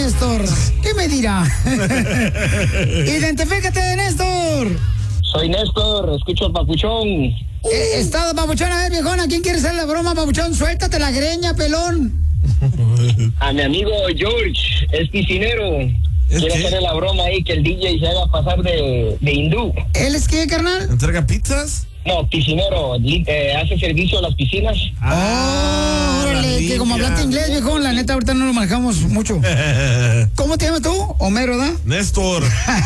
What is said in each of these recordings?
Néstor? ¿Qué me dirá? Identifícate, Néstor. Soy Néstor, escucho al Papuchón. Estado Papuchón, a ver, viejona, ¿quién quiere hacer la broma, Papuchón? Suéltate la greña, pelón. A mi amigo George, es piscinero. Quiero hacerle la broma ahí que el DJ se haga pasar de hindú. ¿Él es qué, carnal? ¿Entrega pizzas? No, piscinero, hace servicio a las piscinas. Órale, que como hablaste inglés, viejo, la neta ahorita no lo manejamos mucho. ¿Cómo te llamas tú? Homero, ¿da? Néstor.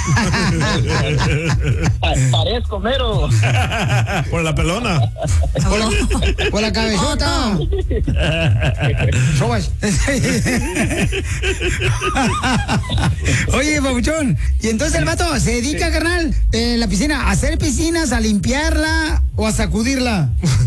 Parezco Homero. Por la pelona. Por la cabezota. Sobas. Oye, Papuchón, y entonces el vato se dedica, carnal, en la piscina, a hacer piscinas, a limpiarla o a sacudirla.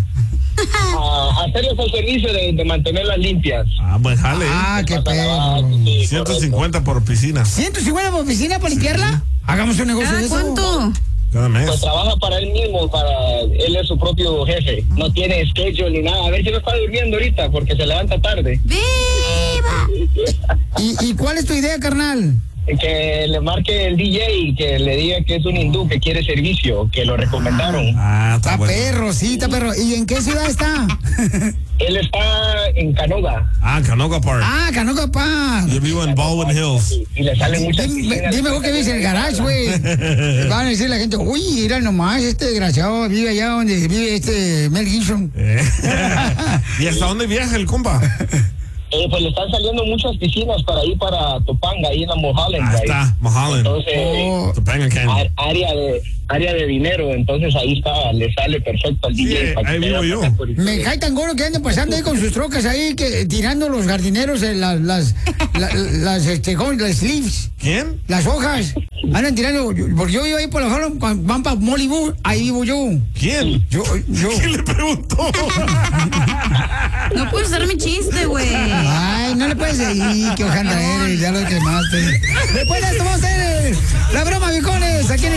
A hacerles el servicio de mantenerlas limpias. Buen jale. Qué perro. 150 por piscina. ¿150 por piscina para limpiarla? Hagamos un negocio de eso. ¿Cuánto? Cada mes. Pues trabaja para él mismo, él es su propio jefe. No tiene schedule ni nada. A ver si no está durmiendo ahorita porque se levanta tarde. ¡Viva! ¿Y cuál es tu idea, carnal? Que le marque el DJ y que le diga que es un hindú que quiere servicio, que lo recomendaron. Está bueno. Perro, sí, está perro. ¿Y en qué ciudad está? Él está en Canoga. Canoga Park. Canoga Park. Yo vivo en Baldwin Hills. Y le salen muchas piscinas. Dime vos que vives en el garage, güey. Van a decir la gente, uy, mira nomás, este desgraciado vive allá donde vive Mel Gibson. ¿Y hasta dónde viaja el compa? Pues le están saliendo muchas piscinas para ir para Topanga, ahí en la Mulholland. Ahí está, Mulholland. Entonces, Topanga Canyon. área de dinero, entonces ahí está, le sale perfecto al DJ. Ahí vivo yo. Me cae tan gordo que andan pasando ahí con sus trocas ahí, tirando los jardineros las leaves. ¿Quién? Las hojas. Andan tirando, porque yo vivo ahí por la Harlem, van para Malibu, ahí vivo yo. ¿Quién? Yo. ¿Quién le preguntó? No puedes hacer mi chiste, güey. Ay, no le puedes decir, qué hojandra eres, ya lo quemaste. Después de esto vamos a hacer la broma, viejones, aquí en